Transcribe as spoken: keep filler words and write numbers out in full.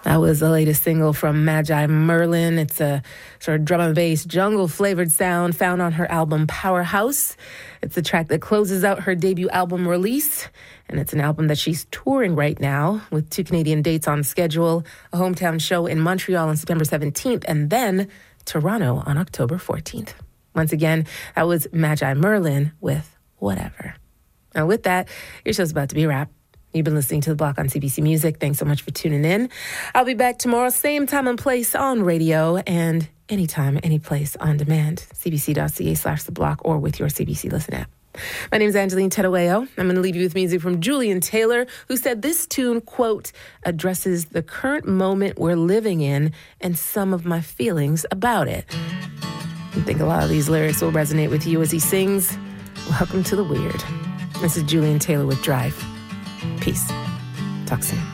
That was the latest single from Magi Merlin. It's a sort of drum and bass, jungle-flavored sound found on her album Powerhouse. It's the track that closes out her debut album release, and it's an album that she's touring right now with two Canadian dates on schedule, a hometown show in Montreal on September seventeenth, and then Toronto on October fourteenth. Once again, that was Magi Merlin with Whatever. Now with that, your show's about to be a wrap. You've been listening to The Block on C B C Music. Thanks so much for tuning in. I'll be back tomorrow, same time and place on radio, and anytime, any place on demand. cbc.ca slash The Block or with your C B C Listen app. My name is Angeline Terueo. I'm going to leave you with music from Julian Taylor, who said this tune, quote, addresses the current moment we're living in and some of my feelings about it. I think a lot of these lyrics will resonate with you as he sings, Welcome to the Weird. This is Julian Taylor with Drive. Peace. Talk soon.